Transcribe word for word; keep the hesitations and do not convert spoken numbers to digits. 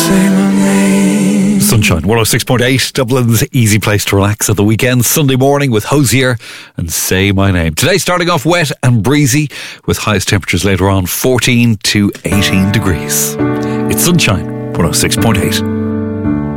say my name. Sunshine one oh six point eight, Dublin's easy place to relax at the weekend. Sunday morning with Hosier and Say My Name. Today starting off wet and breezy with highest temperatures later on fourteen to eighteen degrees. It's Sunshine one oh six point eight.